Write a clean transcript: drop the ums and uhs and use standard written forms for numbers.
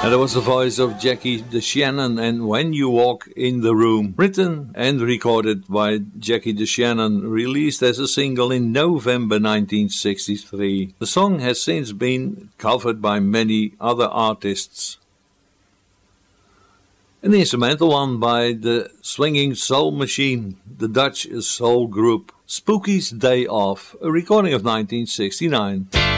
And that was the voice of Jackie DeShannon and When You Walk in the Room, written and recorded by Jackie DeShannon, released as a single in November 1963. The song has since been covered by many other artists. An instrumental one by the Swinging Soul Machine, the Dutch soul group, Spooky's Day Off, a recording of 1969.